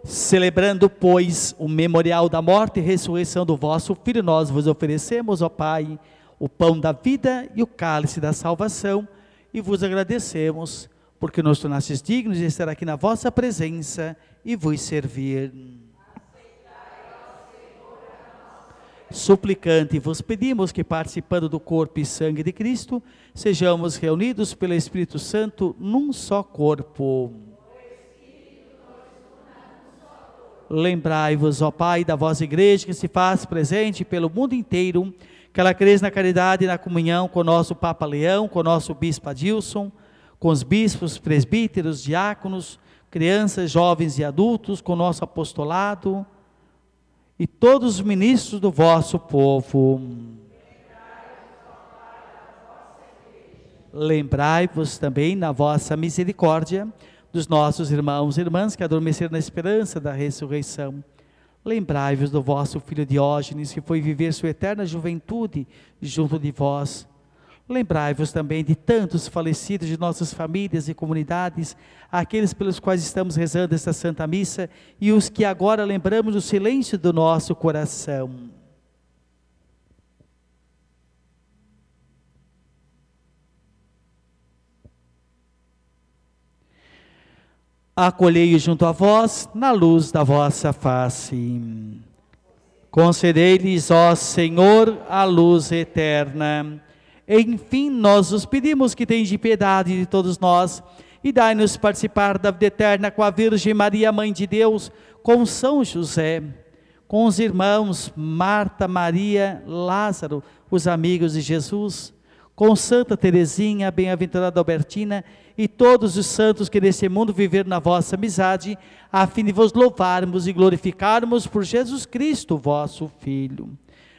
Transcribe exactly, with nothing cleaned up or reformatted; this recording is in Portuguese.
Celebrando, pois, o memorial da morte e ressurreição do vosso Filho, nós vos oferecemos, ó Pai, o pão da vida e o cálice da salvação, e vos agradecemos, porque nos tornastes dignos de estar aqui na vossa presença e vos servir. Suplicante, vos pedimos que, participando do corpo e sangue de Cristo, sejamos reunidos pelo Espírito Santo num só corpo. Lembrai-vos, ó Pai, da vossa igreja que se faz presente pelo mundo inteiro, que ela cresça na caridade e na comunhão com o nosso Papa Leão, com o nosso Bispo Adilson, com os bispos, presbíteros, diáconos, crianças, jovens e adultos, com o nosso apostolado e todos os ministros do vosso povo. Lembrai-vos também na vossa misericórdia dos nossos irmãos e irmãs que adormeceram na esperança da ressurreição. Lembrai-vos do vosso filho Diógenes, que foi viver sua eterna juventude junto de vós. Lembrai-vos também de tantos falecidos de nossas famílias e comunidades, aqueles pelos quais estamos rezando esta Santa Missa e os que agora lembramos no silêncio do nosso coração. Acolhei-os junto a vós, na luz da vossa face. Concedei-lhes, ó Senhor, a luz eterna. Enfim, nós os pedimos que tenhais piedade de todos nós, e dai-nos participar da vida eterna com a Virgem Maria, Mãe de Deus, com São José, com os irmãos Marta, Maria, Lázaro, os amigos de Jesus, com Santa Teresinha, a bem-aventurada Albertina, e todos os santos que nesse mundo viveram na vossa amizade, a fim de vos louvarmos e glorificarmos por Jesus Cristo, vosso Filho.